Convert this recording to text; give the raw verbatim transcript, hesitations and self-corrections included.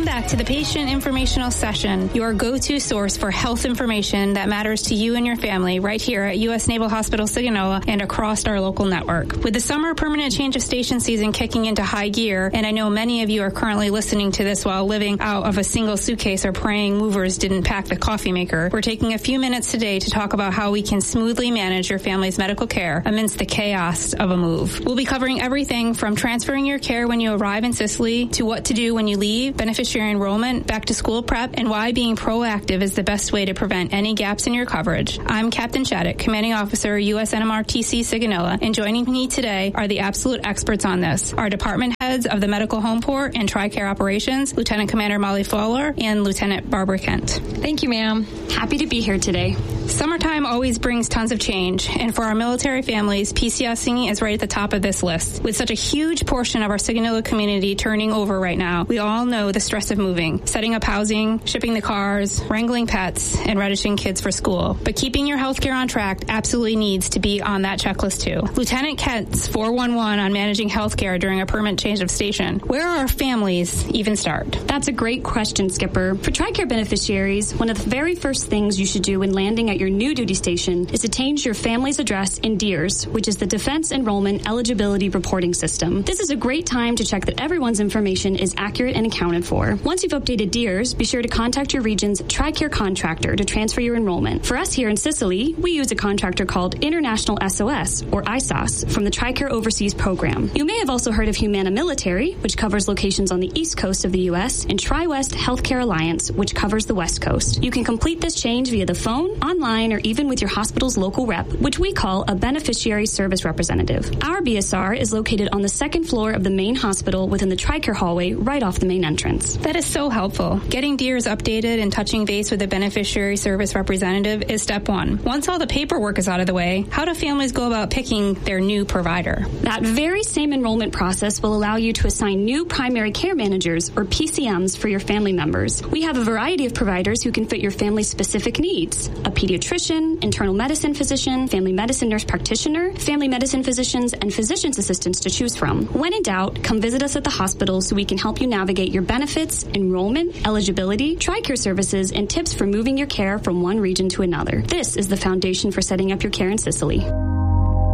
Welcome back to the Patient Informational Session, your go-to source for health information that matters to you and your family right here at U S Naval Hospital Sigonola and across our local network. With the summer permanent change of station season kicking into high gear, and I know many of you are currently listening to this while living out of a single suitcase or praying movers didn't pack the coffee maker, we're taking a few minutes today to talk about how we can smoothly manage your family's medical care amidst the chaos of a move. We'll be covering everything from transferring your care when you arrive in Sicily to what to do when you leave, beneficiary enrollment, back to school prep, and why being proactive is the best way to prevent any gaps in your coverage. I'm Captain Shattuck, Commanding Officer, U S N M R T C Sigonola, and joining me today are the absolute experts on this, our department heads of the Medical Home Port and TRICARE Operations, Lieutenant Commander Molly Fowler and Lieutenant Barbara Kent. Thank you, ma'am. Happy to be here today. Summertime always brings tons of change, and for our military families, PCSing is right at the top of this list. With such a huge portion of our Sigonola community turning over right now, we all know the stress of moving, setting up housing, shipping the cars, wrangling pets, and registering kids for school. But keeping your health care on track absolutely needs to be on that checklist too. Lieutenant Kent's four one one on managing health care during a permanent change of station. Where are our families even start? That's a great question, Skipper. For TRICARE beneficiaries, one of the very first things you should do when landing at your new duty station is to change your family's address in D E R S, which is the Defense Enrollment Eligibility Reporting System. This is a great time to check that everyone's information is accurate and accounted for. Once you've updated D E R S, be sure to contact your region's TRICARE contractor to transfer your enrollment. For us here in Sicily, we use a contractor called International S O S, or I S O S, from the TRICARE Overseas Program. You may have also heard of Humana Military, which covers locations on the East Coast of the U S, and TriWest Healthcare Alliance, which covers the West Coast. You can complete this change via the phone, online, or even with your hospital's local rep, which we call a beneficiary service representative. Our B S R is located on the second floor of the main hospital within the TRICARE hallway right off the main entrance. That is so helpful. Getting D E R S updated and touching base with a beneficiary service representative is step one. Once all the paperwork is out of the way, how do families go about picking their new provider? That very same enrollment process will allow you to assign new primary care managers, or P C Ms, for your family members. We have a variety of providers who can fit your family's specific needs: a pediatrician, internal medicine physician, family medicine nurse practitioner, family medicine physicians, and physician's assistants to choose from. When in doubt, come visit us at the hospital so we can help you navigate your benefits, enrollment, eligibility, TRICARE services, and tips for moving your care from one region to another. This is the foundation for setting up your care in Sicily.